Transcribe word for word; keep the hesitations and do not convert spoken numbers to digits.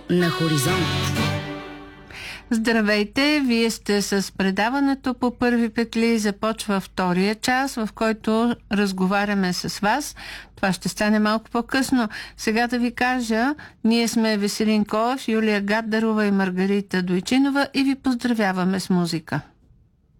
на Хоризонт. Здравейте, вие сте с предаването по първи петли. Започва втория час, в който разговаряме с вас. Това ще стане малко по-късно. Сега да ви кажа, ние сме Веселин Коев, Юлия Гаддарова и Маргарита Дойчинова и ви поздравяваме с музика.